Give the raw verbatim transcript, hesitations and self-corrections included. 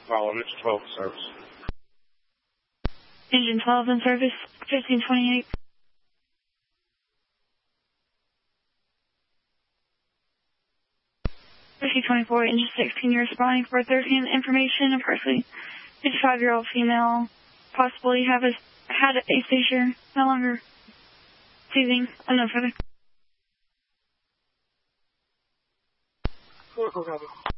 Following this twelve service. Engine twelve in service, fifteen twenty-eight. fifteen twenty-four, engine sixteen, you're responding for third-hand information. Approximately fifty-five-year-old female, possibly have a, had a seizure, no longer seizing, unknown further. Cool, cool, cool.